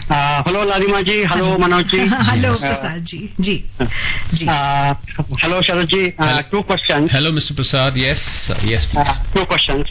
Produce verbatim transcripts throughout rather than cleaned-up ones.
Hello लालिमा जी, hello Manoj ji, hello Prasad ji, ji ji hello Sharad ji. Two questions. Hello, Mister Prasad. Yes, uh, yes, please. Uh, two questions.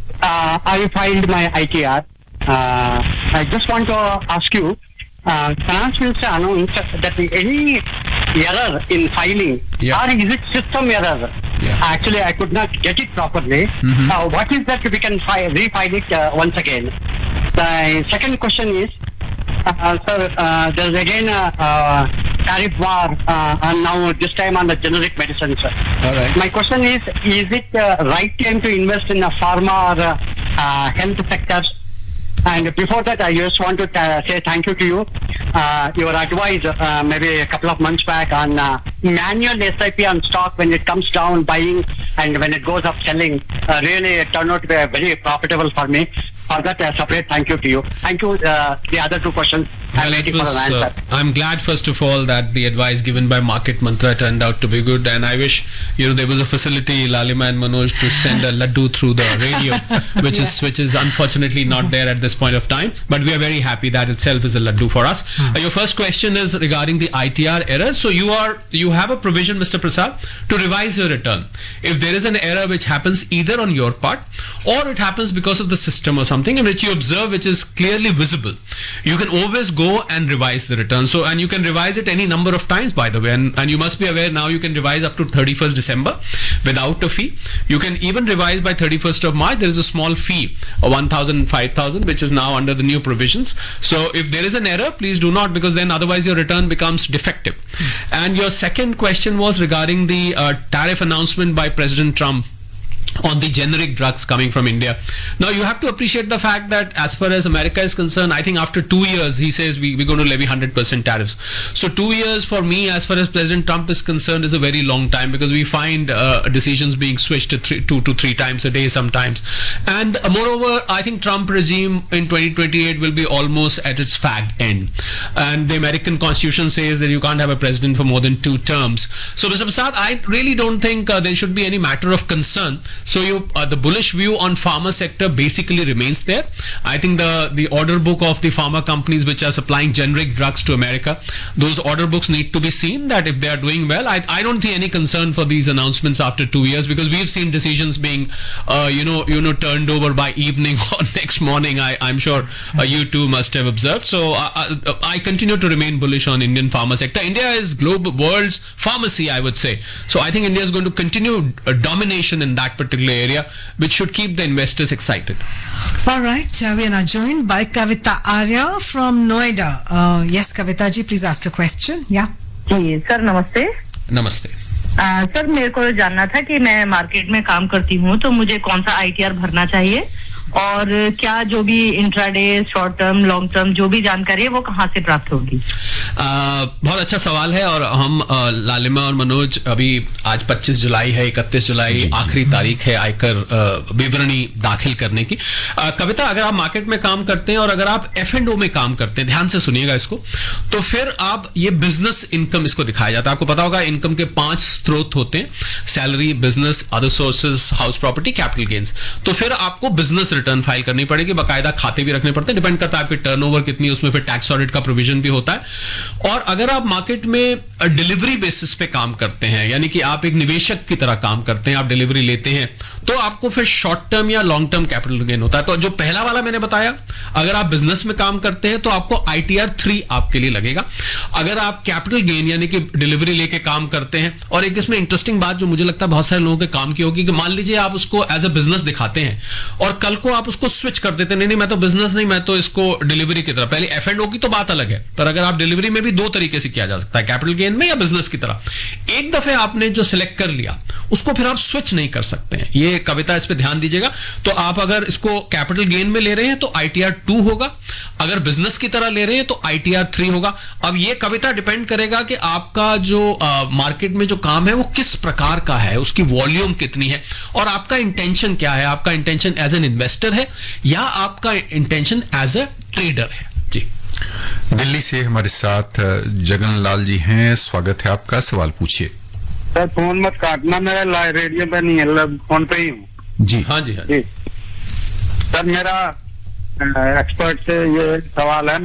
Uh, I filed my I T R. Uh, I just want to ask you, uh, Finance Minister announced that any error in filing, Yeah. or is it system error? Yeah. Actually, I could not get it properly. Mhm. Uh, what is that we can fi- refile it uh, once again? The second question is, uh, sir, uh, there's again a uh, tariff war, uh, and now this time on the generic medicines. All right. My question is, is it uh, right time to invest in a pharma or uh, uh, health sectors? And before that, I just want to uh, say thank you to you. Uh, your advice uh, maybe a couple of months back on uh, manual S I P on stock when it comes down, buying, and when it goes up, selling, uh, really it turned out to be very profitable for me. For that, a separate thank you to you. Thank you. Uh, the other two questions, I'm Well, it waiting for was, an answer. uh, I'm glad, first of all, that the advice given by Market Mantra turned out to be good, and I wish, you know, there was a facility, Lalima and Manoj, to send a laddu through the radio, which is which is unfortunately not there at this point of time. But we are very happy that itself is a laddu for us. Uh, your first question is regarding the I T R error. So you are you have a provision, Mister Prasad, to revise your return if there is an error which happens either on your part or it happens because of the system or something, and which you observe, which is clearly visible. You can always go and revise the return. So, and you can revise it any number of times, by the way. And, and you must be aware now you can revise up to thirty-first December without a fee. You can even revise by thirty-first of March. There is a small fee, of one thousand, five thousand, which is now under the new provisions. So, if there is an error, please do not, because then otherwise your return becomes defective. And your second question was regarding the uh, tariff announcement by President Trump on the generic drugs coming from India. Now you have to appreciate the fact that as far as America is concerned, I think after two years he says we, we're going to levy one hundred percent tariffs. So two years for me, as far as President Trump is concerned, is a very long time, because we find uh, decisions being switched to three, two to three times a day sometimes. And uh, moreover, I think Trump regime in twenty twenty-eight will be almost at its fag end. And the American Constitution says that you can't have a president for more than two terms. So Mister Prasad, I really don't think uh, there should be any matter of concern. So you, uh, the bullish view on pharma sector basically remains there. I think the, the order book of the pharma companies which are supplying generic drugs to America, those order books need to be seen, that if they are doing well, I, I don't see any concern for these announcements after two years, because we've seen decisions being, uh, you know, you know, turned over by evening or next morning. I, I'm sure uh, you too must have observed. So uh, I, I continue to remain bullish on Indian pharma sector. India is global, world's pharmacy, I would say. So I think India is going to continue uh, domination in that particular area, which should keep the investors excited. All right, uh, we are now joined by Kavita Arya from Noida. Uh, yes, Kavita ji, please ask your question. Yeah. Ji sir नमस्ते. नमस्ते. आ, sir मेरे को जानना था कि मैं market में काम करती हूँ, तो मुझे कौन सा आईटीआर भरना चाहिए, और क्या जो भी intraday, short term, long term जो भी जानकारी है वो कहाँ से प्राप्त होगी? आ, बहुत अच्छा सवाल है, और हम आ, लालिमा और मनोज, अभी आज पच्चीस जुलाई है, इकतीस जुलाई आखिरी तारीख है आयकर विवरणी दाखिल करने की. आ, कविता, अगर आप मार्केट में काम करते हैं और अगर आप एफ एंड ओ में काम करते हैं, ध्यान से सुनिएगा इसको, तो फिर आप ये बिजनेस इनकम इसको दिखाया जाता है. आपको पता होगा इनकम के पांच स्रोत होते हैं: salary, business, other sources, house property, capital gains. तो फिर आपको बिजनेस रिटर्न फाइल करनी पड़ेगी, बाकायदा खाते भी रखने पड़ते हैं, डिपेंड करता है आपकी टर्नओवर कितनी है, उसमें फिर टैक्स ऑडिट का प्रोविजन भी होता है. और अगर आप मार्केट में डिलीवरी बेसिस पे काम करते हैं, यानी कि आप एक निवेशक की तरह काम करते हैं, आप डिलीवरी लेते हैं, तो आपको फिर शॉर्ट टर्म या लॉन्ग टर्म कैपिटल गेन होता है. तो जो पहला वाला मैंने बताया, अगर आप बिजनेस में काम करते हैं तो आपको आईटीआर थ्री आपके लिए लगेगा. अगर आप कैपिटल गेन यानी कि डिलीवरी लेके काम करते हैं, और एक इसमें इंटरेस्टिंग बात जो मुझे लगता है बहुत सारे लोगों के काम की होगी, कि मान लीजिए आप उसको एज अ बिजनेस दिखाते हैं और कल को आप उसको स्विच कर देते हैं, नहीं नहीं मैं तो बिजनेस नहीं, मैं तो इसको डिलीवरी की तरह. पहले एफ एंड ओ की तो बात अलग है, पर अगर आप डिलीवरी में भी दो तरीके से किया जा सकता है, कैपिटल गेन में या बिजनेस की तरह. एक दफे आपने जो सिलेक्ट कर लिया उसको फिर आप स्विच नहीं कर सकते हैं. ये कविता इस पे ध्यान दीजिएगा. तो आप अगर इसको कैपिटल गेन में ले रहे हैं तो आईटीआर टू होगा, अगर बिजनेस की तरह ले रहे हैं तो आईटीआर थ्री होगा. अब ये कविता डिपेंड करेगा कि आपका जो मार्केट में जो काम है वो किस प्रकार का है, उसकी वॉल्यूम कितनी है, और आपका इंटेंशन क्या है. आपका इंटेंशन एज एन इन्वेस्टर है या आपका इंटेंशन एज ए ट्रेडर है. जी, दिल्ली से हमारे साथ जगन लाल जी हैं, स्वागत है आपका. सवाल पूछिए. सर फोन मत काटना, मेरा रेडियो पे नहीं है, फोन पे ही हूँ. जी हाँ जी हाँ जी. सर मेरा एक्सपर्ट से ये सवाल है,